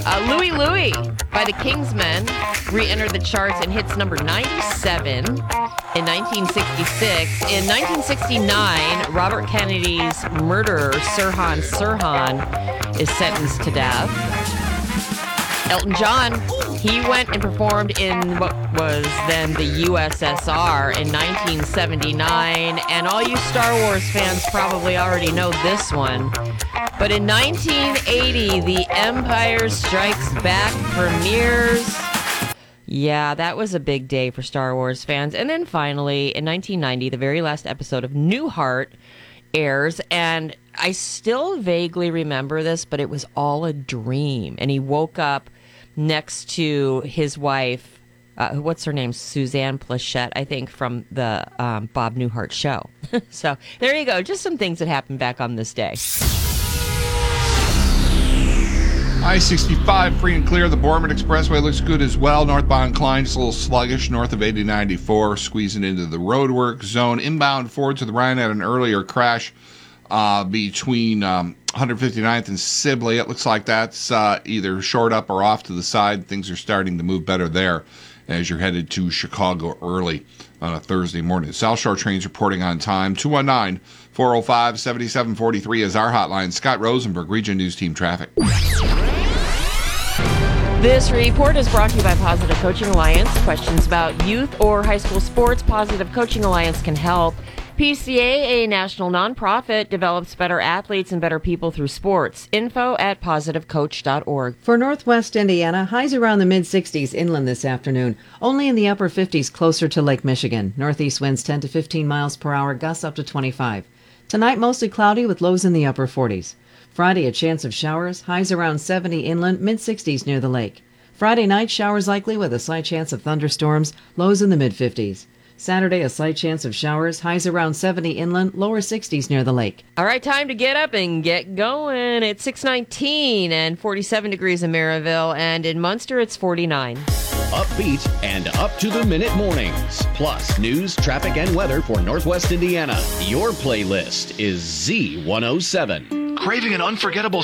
Louie Louie by the Kingsmen re-entered the charts and hits number 97 in 1966. In 1969, Robert Kennedy's murderer, Sirhan Sirhan, is sentenced to death. Elton John, he went and performed in what was then the USSR in 1979, and all you Star Wars fans probably already know this one. But in 1980, The Empire Strikes Back premieres. Yeah, that was a big day for Star Wars fans. And then finally, in 1990, the very last episode of Newhart airs, and I still vaguely remember this, but it was all a dream. And he woke up next to his wife, what's her name? Suzanne Plachette, I think, from the Bob Newhart show. So there you go. Just some things that happened back on this day. I-65 free and clear. The Borman Expressway looks good as well. Northbound Klein is a little sluggish north of 8094, squeezing into the roadwork zone. Inbound Ford to the Rhine had an earlier crash between 159th and Sibley. It looks like that's either short up or off to the side. Things are starting to move better there as you're headed to Chicago early on a Thursday morning. South Shore trains reporting on time. 219-405-7743 is our hotline. Scott Rosenberg, Region News Team Traffic. This report is brought to you by Positive Coaching Alliance. Questions about youth or high school sports, Positive Coaching Alliance can help. PCA, a national nonprofit, develops better athletes and better people through sports. Info at positivecoach.org. For Northwest Indiana, highs around the mid-60s inland this afternoon. Only in the upper 50s closer to Lake Michigan. Northeast winds 10 to 15 miles per hour, gusts up to 25. Tonight, mostly cloudy with lows in the upper 40s. Friday, a chance of showers, highs around 70 inland, mid-60s near the lake. Friday night, showers likely with a slight chance of thunderstorms, lows in the mid-50s. Saturday, a slight chance of showers, highs around 70 inland, lower 60s near the lake. All right, time to get up and get going. It's 6:19 and 47 degrees in Maryville, and in Munster, it's 49. Upbeat and up-to-the-minute mornings. Plus, news, traffic, and weather for Northwest Indiana. Your playlist is Z107. Craving an unforgettable